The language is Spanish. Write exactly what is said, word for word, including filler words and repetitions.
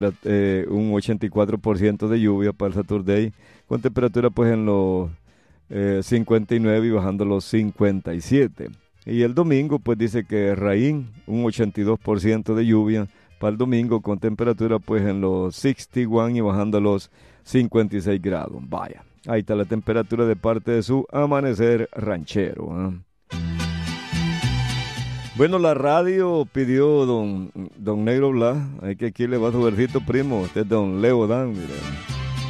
eh, un ochenta y cuatro por ciento de lluvia para el Saturday, con temperatura pues en los eh, cincuenta y nueve y bajando los cincuenta y siete. Y el domingo pues dice que Raín, un ochenta y dos por ciento de lluvia para el domingo, con temperatura pues en los sesenta y uno y bajando los cincuenta y seis grados. Vaya, ahí está la temperatura de parte de su amanecer ranchero, ¿eh? Bueno, la radio pidió don, don Negro Blas. Hay que aquí le va su versito primo. Este es don Leo Dan, mire.